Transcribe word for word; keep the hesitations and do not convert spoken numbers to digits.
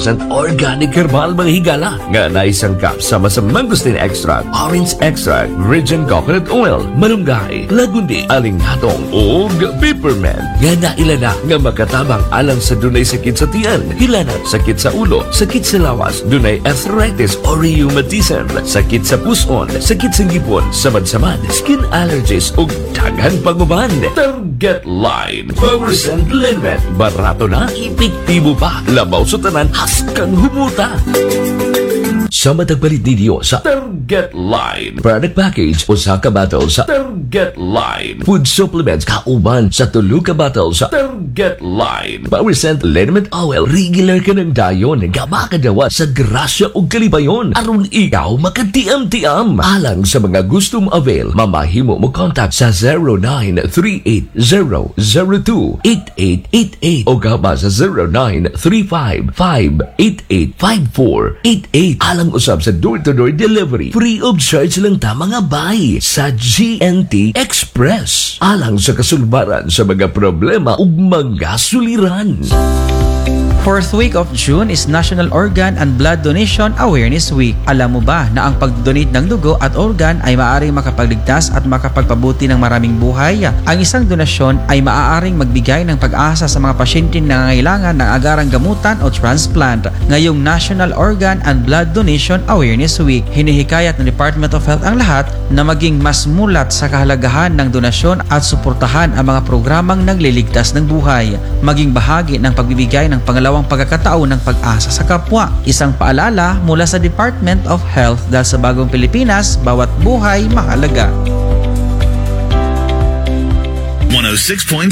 percent organic herbal mga higala nga naisangkap sama sa mangosteen extract, orange extract, virgin coconut oil, malunggay, lagundi, alinghatong ug peppermint nga nailana nga makatabang alang sa dunay sakit sa tiyan, hilanat, sakit sa ulo, sakit sa lawas, dunay arthritis o rheumatism, sakit sa puson, sakit sa ngipon, samad-samad, skin allergies ug daghan panguban. Target line four percent limit. Barato na, epektibo pa. Labaw sa tanan, haskang humuta. Sa matagpalit ninyo sa Target Line product package o sa kabatal sa Target Line food supplements kauban sa tulo ka bottle sa Target Line Power Scent Liniment Oil regular ka ng dayon nga makadawa sa grasya o kalibayon aron ikaw makatiam-tiam. Alang sa mga gustong avail, mamahimo mo contact sa zero nine three eight zero zero two eight eight eight eight o gaba sa zero nine three five five eight eight five four eight eight. Alang usab sa door-to-door delivery. Free of charge lang ta mga bay sa G N T Express. Alang sa kasulbaran sa mga problema ug mga suliran. Fourth week of June is National Organ and Blood Donation Awareness Week. Alam mo ba na ang pag-donate ng dugo at organ ay maaaring makapagligtas at makapagpabuti ng maraming buhay? Ang isang donasyon ay maaaring magbigay ng pag-asa sa mga pasyente na nangangailangan ng agarang gamutan o transplant. Ngayong National Organ and Blood Donation Awareness Week, hinihikayat ng Department of Health ang lahat na maging mas mulat sa kahalagahan ng donasyon at suportahan ang mga programang nagliligtas ng buhay. Maging bahagi ng pagbibigay ng pangalawang ang pagkakataon ng pag-asa sa kapwa. Isang paalala mula sa Department of Health dahil sa bagong Pilipinas, bawat buhay mahalaga. one oh six point